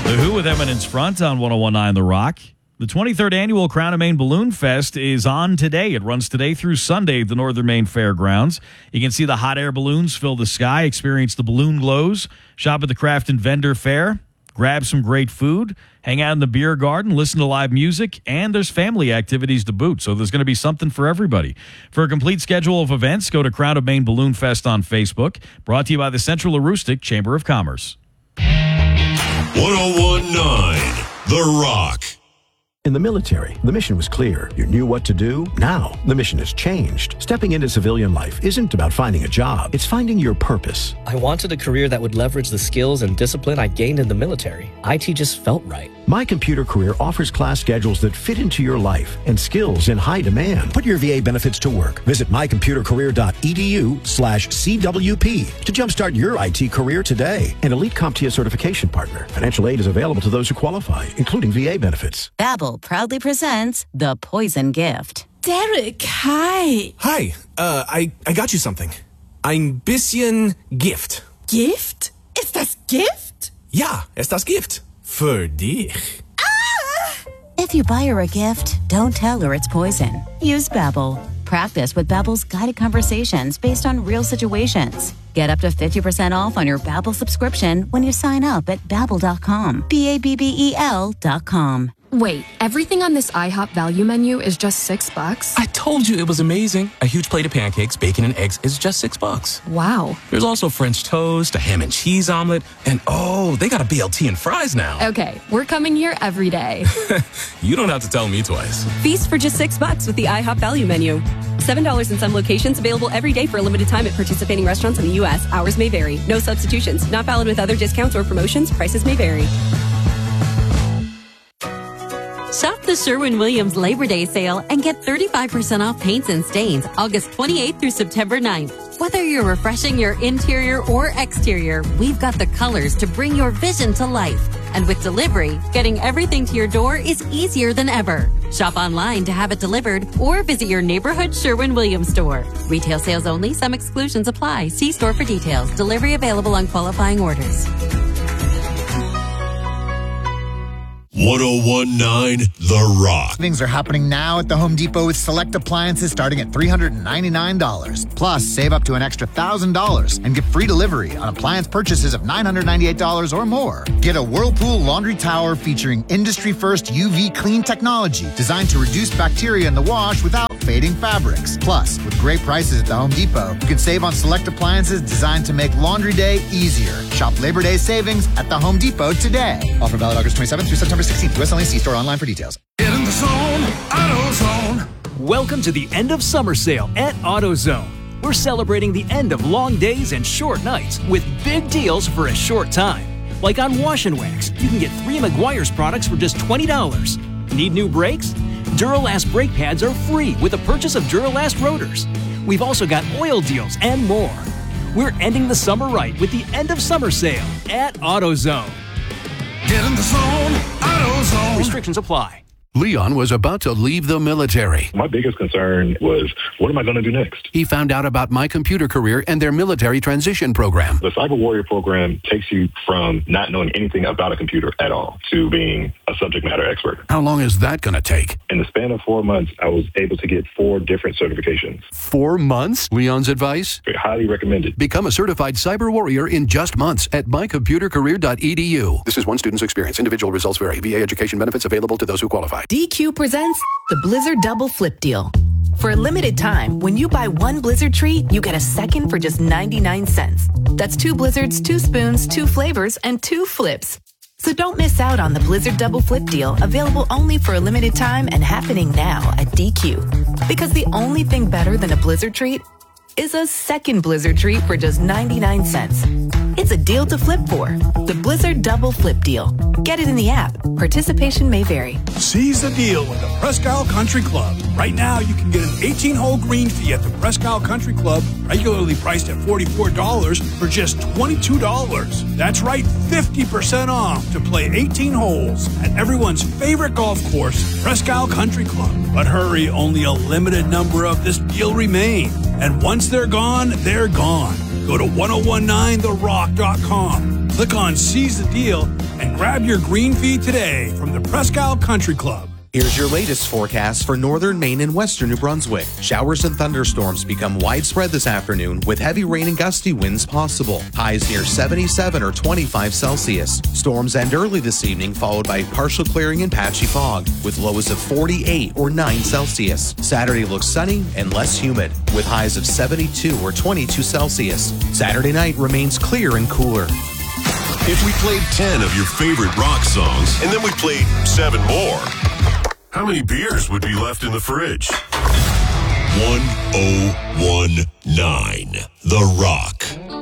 The Who with Eminence Front on 101.9 The Rock. The 23rd annual Crown of Maine Balloon Fest is on today. It runs today through Sunday at the Northern Maine Fairgrounds. You can see the hot air balloons fill the sky, experience the balloon glows, shop at the craft and vendor fair, grab some great food, hang out in the beer garden, listen to live music, and there's family activities to boot. So there's going to be something for everybody. For a complete schedule of events, go to Crown of Maine Balloon Fest on Facebook. Brought to you by the Central Aroostook Chamber of Commerce. 101.9 The Rock. In the military, the mission was clear. You knew what to do. Now, the mission has changed. Stepping into civilian life isn't about finding a job. It's finding your purpose. I wanted a career that would leverage the skills and discipline I gained in the military. IT just felt right. My Computer Career offers class schedules that fit into your life and skills in high demand. Put your VA benefits to work. Visit mycomputercareer.edu/CWP to jumpstart your IT career today. An elite CompTIA certification partner. Financial aid is available to those who qualify, including VA benefits. Babbel proudly presents The Poison Gift. Derek, hi. Hi, I got you something. Ein bisschen Gift. Gift? Ist das Gift? Ja, ist das Gift. Für dich. If you buy her a gift, don't tell her it's poison. Use Babbel. Practice with Babbel's guided conversations based on real situations. Get up to 50% off on your Babbel subscription when you sign up at Babbel.com. Babbel.com. Wait, everything on this IHOP value menu is just $6? I told you it was amazing. A huge plate of pancakes, bacon, and eggs is just $6. Wow. There's also French toast, a ham and cheese omelet, and oh, they got a BLT and fries now. Okay, we're coming here every day. You don't have to tell me twice. Feast for just $6 with the IHOP value menu. $7 in some locations, available every day for a limited time at participating restaurants in the U.S. Hours may vary. No substitutions. Not valid with other discounts or promotions. Prices may vary. Shop the Sherwin-Williams Labor Day sale and get 35% off paints and stains August 28th through September 9th. Whether you're refreshing your interior or exterior, we've got the colors to bring your vision to life. And with delivery, getting everything to your door is easier than ever. Shop online to have it delivered or visit your neighborhood Sherwin-Williams store. Retail sales only. Some exclusions apply. See store for details. Delivery available on qualifying orders. 101.9 The Rock. Things are happening now at the Home Depot with select appliances starting at $399. Plus, save up to an extra $1,000 and get free delivery on appliance purchases of $998 or more. Get a Whirlpool laundry tower featuring industry-first UV clean technology designed to reduce bacteria in the wash without fading fabrics. Plus, with great prices at the Home Depot, you can save on select appliances designed to make laundry day easier. Shop Labor Day savings at the Home Depot today. Offer valid August 27th through September 16th. US only. See store online for details. Get in the zone, AutoZone. Welcome to the end of summer sale at AutoZone. We're celebrating the end of long days and short nights with big deals for a short time. Like on Wash and Wax, you can get 3 Meguiar's products for just $20. Need new brakes? Duralast brake pads are free with the purchase of Duralast rotors. We've also got oil deals and more. We're ending the summer right with the end of summer sale at AutoZone. Get in the zone, AutoZone. Restrictions apply. Leon was about to leave the military. My biggest concern was, what am I going to do next? He found out about My Computer Career and their military transition program. The Cyber Warrior program takes you from not knowing anything about a computer at all to being a subject matter expert. How long is that going to take? In the span of 4 months, I was able to get 4 different certifications. 4 months? Leon's advice? Highly recommended. Become a certified cyber warrior in just months at mycomputercareer.edu. This is one student's experience. Individual results vary. VA education benefits available to those who qualify. DQ presents the Blizzard Double Flip Deal. For a limited time, when you buy 1 Blizzard treat, you get a second for just 99 cents. That's 2 Blizzards, 2 spoons, 2 flavors, and 2 flips. So don't miss out on the Blizzard Double Flip Deal, available only for a limited time and happening now at DQ. Because the only thing better than a Blizzard treat is a second Blizzard treat for just 99 cents. It's a deal to flip for. The Blizzard Double Flip Deal. Get it in the app. Participation may vary. Seize the deal with the Presque Isle Country Club. Right now, you can get an 18-hole green fee at the Presque Isle Country Club, regularly priced at $44, for just $22. That's right, 50% off to play 18 holes at everyone's favorite golf course, Presque Isle Country Club. But hurry, only a limited number of this deal remain. And once they're gone, they're gone. Go to 1019therock.com. Click on Seize the Deal and grab your green fee today from the Presque Isle Country Club. Here's your latest forecast for northern Maine and western New Brunswick. Showers and thunderstorms become widespread this afternoon with heavy rain and gusty winds possible. Highs near 77 or 25 Celsius. Storms end early this evening, followed by partial clearing and patchy fog with lows of 48 or 9 Celsius. Saturday looks sunny and less humid with highs of 72 or 22 Celsius. Saturday night remains clear and cooler. If we played 10 of your favorite rock songs and then we played 7 more, how many beers would be left in the fridge? 1019 The Rock.